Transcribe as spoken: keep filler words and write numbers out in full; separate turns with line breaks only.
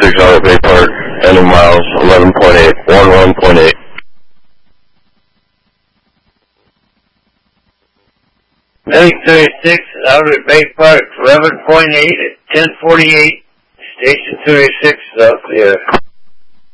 thirty-six out of Bay Park, ending miles eleven point eight, eleven point eight.
Heading thirty-six out at Bay Park, eleven point eight at ten forty-eight. Station thirty-six is all clear.